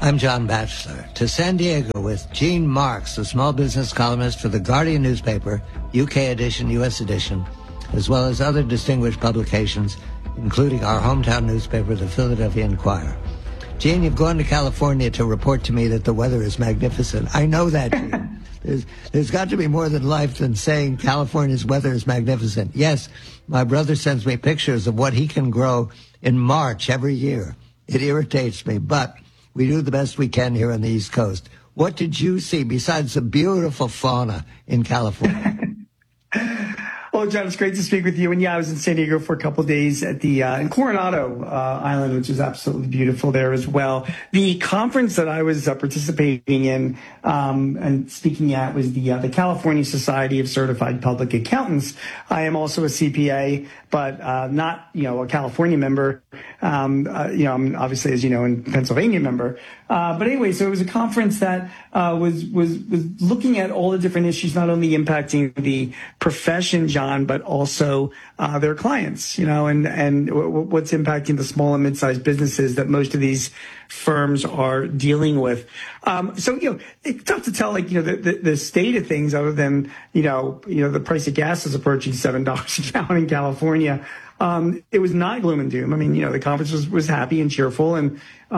I'm John Batchelor. To San Diego with Gene Marks, the small business columnist for the Guardian newspaper, UK edition, US edition, as well as other distinguished publications, including our hometown newspaper, the Philadelphia Inquirer. Gene, you've gone to California to report to me that the weather is magnificent. I know that, Gene. There's got to be more than life than saying California's weather is magnificent. Yes, my brother sends me pictures of what he can grow in March every year. It irritates me, but we do the best we can here on the East Coast. What did you see besides the beautiful fauna in California? Well, John, it's great to speak with you. And yeah, I was in San Diego for a couple of days at the in Coronado Island, which is absolutely beautiful there as well. The conference that I was participating in and speaking at was the California Society of Certified Public Accountants. I am also a CPA, but not a California member. I'm obviously, as you know, a Pennsylvania member. But anyway, so it was a conference that was looking at all the different issues, not only impacting the profession, John, but also their clients, and what's impacting the small and mid-sized businesses that most of these firms are dealing with. So, it's tough to tell, the state of things other than, the price of gas is approaching $7 a gallon in California. It was not gloom and doom. I mean, the conference was happy and cheerful, and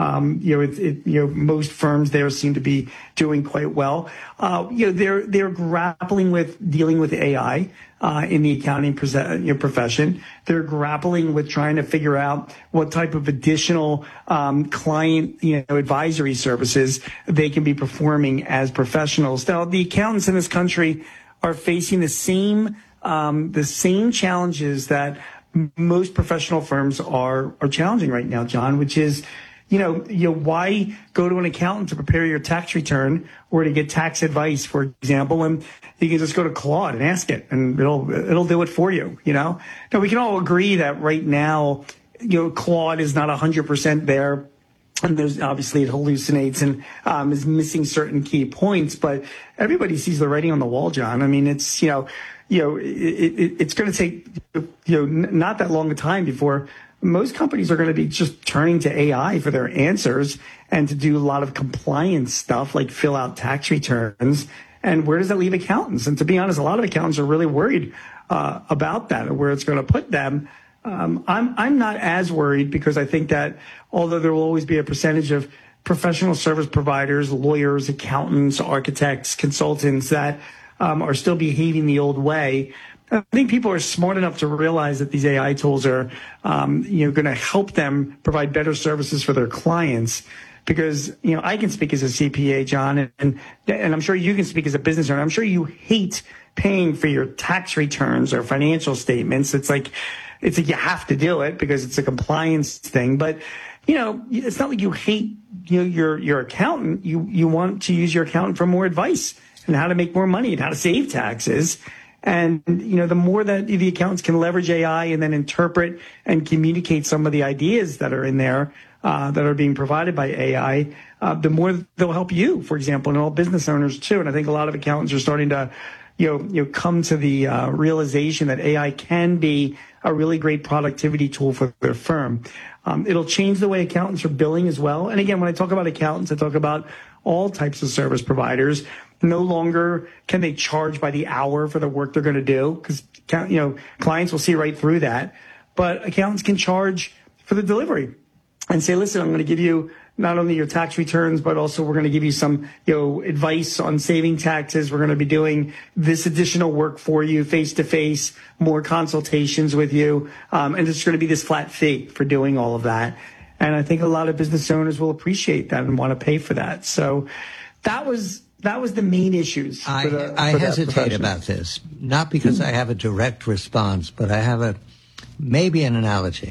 most firms there seem to be doing quite well. They're grappling with dealing with AI in the accounting profession. They're grappling with trying to figure out what type of additional client advisory services they can be performing as professionals. Now, the accountants in this country are facing the same challenges that most professional firms are challenging right now, John, which is, why go to an accountant to prepare your tax return or to get tax advice, for example, and you can just go to Claude and ask it, and it'll do it for you. Now we can all agree that right now, Claude is not 100% there. And there's obviously it hallucinates and is missing certain key points, but everybody sees the writing on the wall, John. I mean, it's it's going to take not that long a time before most companies are going to be just turning to AI for their answers and to do a lot of compliance stuff like fill out tax returns. And where does that leave accountants? And to be honest, a lot of accountants are really worried about that and where it's going to put them. I'm not as worried because I think that although there will always be a percentage of professional service providers, lawyers, accountants, architects, consultants that are still behaving the old way, I think people are smart enough to realize that these AI tools are, going to help them provide better services for their clients. Because, I can speak as a CPA, John, and I'm sure you can speak as a business owner. I'm sure you hate paying for your tax returns or financial statements. It's like you have to do it because it's a compliance thing. But, it's not like you hate your accountant. You want to use your accountant for more advice and how to make more money and how to save taxes. And, the more that the accountants can leverage AI and then interpret and communicate some of the ideas that are in there that are being provided by AI, the more they'll help you, for example, and all business owners too. And I think a lot of accountants are starting to, come to the realization that AI can be a really great productivity tool for their firm. It'll change the way accountants are billing as well. And again, when I talk about accountants, I talk about all types of service providers. No longer can they charge by the hour for the work they're going to do because, clients will see right through that. But accountants can charge for the delivery and say, listen, I'm going to give you not only your tax returns, but also we're going to give you some, advice on saving taxes. We're going to be doing this additional work for you face to face, more consultations with you. And it's going to be this flat fee for doing all of that. And I think a lot of business owners will appreciate that and want to pay for that. So that was the main issues. I hesitate about this, not because I have a direct response, but I have maybe an analogy.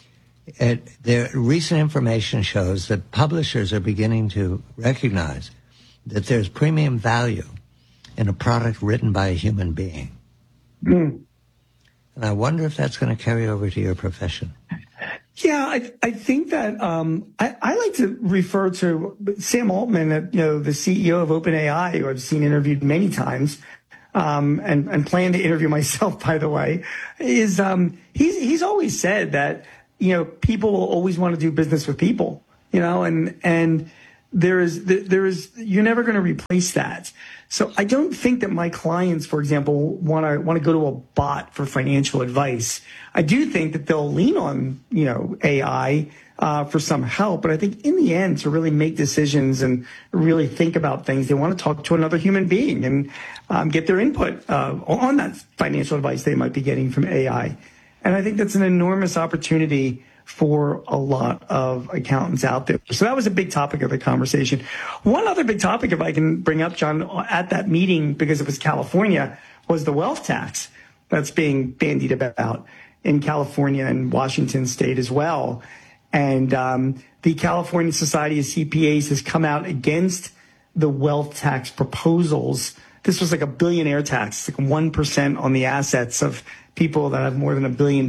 The recent information shows that publishers are beginning to recognize that there's premium value in a product written by a human being. And I wonder if that's going to carry over to your profession. Yeah, I think that I like to refer to Sam Altman, the CEO of OpenAI, who I've seen interviewed many times, and plan to interview myself, by the way, is he's always said that people will always want to do business with people, and you're never going to replace that. So I don't think that my clients, for example, want to go to a bot for financial advice. I do think that they'll lean on, AI for some help. But I think in the end, to really make decisions and really think about things, they want to talk to another human being and get their input on that financial advice they might be getting from AI. And I think that's an enormous opportunity for a lot of accountants out there. So that was a big topic of the conversation. One other big topic, if I can bring up, John, at that meeting, because it was California, was the wealth tax that's being bandied about in California and Washington state as well. And the California Society of CPAs has come out against the wealth tax proposals. This was like a billionaire tax, like 1% on the assets of people that have more than $1 billion.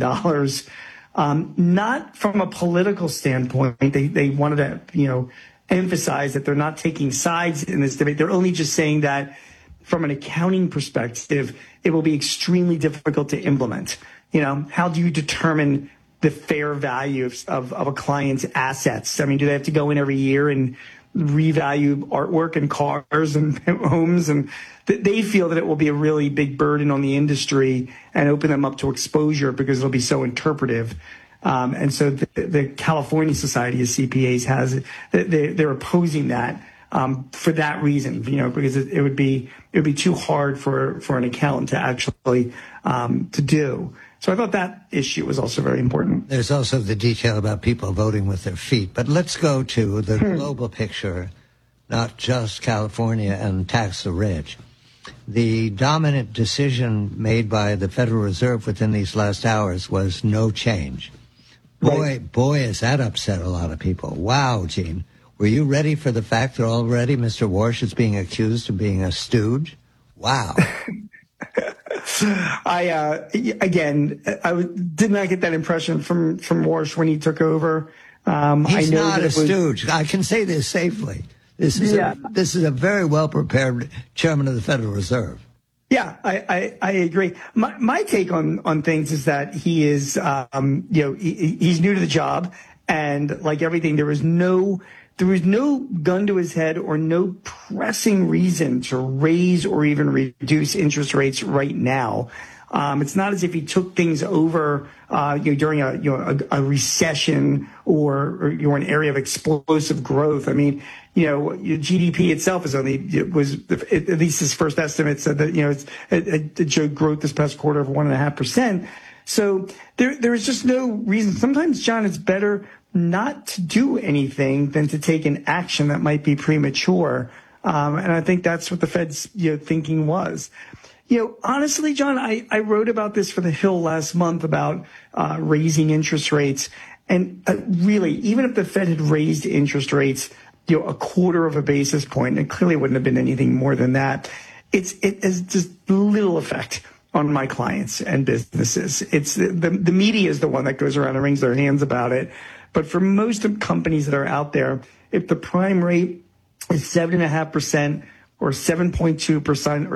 Not from a political standpoint. They wanted to, emphasize that they're not taking sides in this debate. They're only just saying that from an accounting perspective, it will be extremely difficult to implement. How do you determine the fair value of a client's assets? I mean, do they have to go in every year and revalue artwork and cars and homes? And they feel that it will be a really big burden on the industry and open them up to exposure because it'll be so interpretive. And so the California Society of CPAs they're opposing that for that reason, because it would be too hard for an accountant to actually to do. So I thought that issue was also very important. There's also the detail about people voting with their feet. But let's go to the global picture, not just California and tax the rich. The dominant decision made by the Federal Reserve within these last hours was no change. Boy, has that upset a lot of people. Wow, Gene. Were you ready for the fact that already Mr. Warsh is being accused of being a stooge? Wow. I did not get that impression from Warsh when he took over. He's not a stooge. I can say this safely. This is a very well prepared chairman of the Federal Reserve. Yeah, I agree. My take on things is that he is, he's new to the job, and like everything, there was no gun to his head or no pressing reason to raise or even reduce interest rates right now. It's not as if he took things over during a recession or an area of explosive growth. I mean, GDP itself at least his first estimate said that it showed growth this past quarter of 1.5%. So there is just no reason. Sometimes, John, it's better not to do anything than to take an action that might be premature. And I think that's what the Fed's thinking was. Honestly, John, I wrote about this for The Hill last month about raising interest rates. And really, even if the Fed had raised interest rates, a quarter of a basis point, and it clearly wouldn't have been anything more than that, it has just little effect on my clients and businesses. It's the media is the one that goes around and wrings their hands about it. But for most of companies that are out there, if the prime rate is 7.5%, or 7.2% or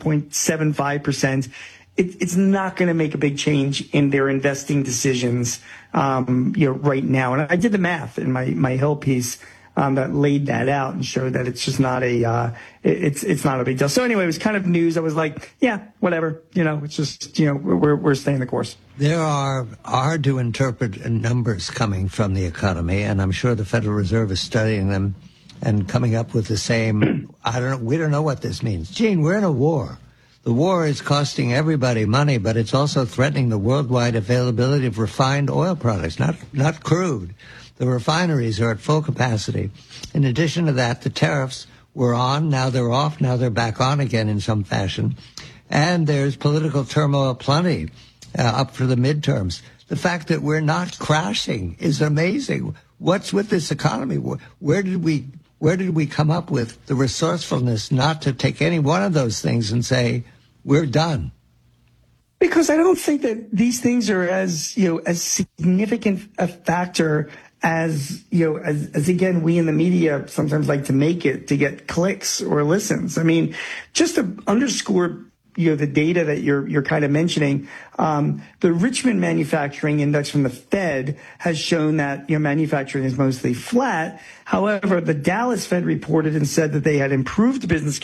7.75%, it's not going to make a big change in their investing decisions, right now. And I did the math in my Hill piece that laid that out and showed that it's just not it's not a big deal. So anyway, it was kind of news. I was like, yeah, whatever. It's just we're staying the course. There are hard to interpret numbers coming from the economy, and I'm sure the Federal Reserve is studying them and coming up with the same, we don't know what this means. Gene, we're in a war. The war is costing everybody money, but it's also threatening the worldwide availability of refined oil products, not crude. The refineries are at full capacity. In addition to that, the tariffs were on, now they're off, now they're back on again in some fashion. And there's political turmoil plenty up for the midterms. The fact that we're not crashing is amazing. What's with this economy? Where did we come up with the resourcefulness not to take any one of those things and say, we're done? Because I don't think that these things are as significant a factor as again, we in the media sometimes like to make it to get clicks or listens. I mean, just to underscore the data that you're kind of mentioning, the Richmond Manufacturing Index from the Fed has shown that manufacturing is mostly flat. However, the Dallas Fed reported and said that they had improved business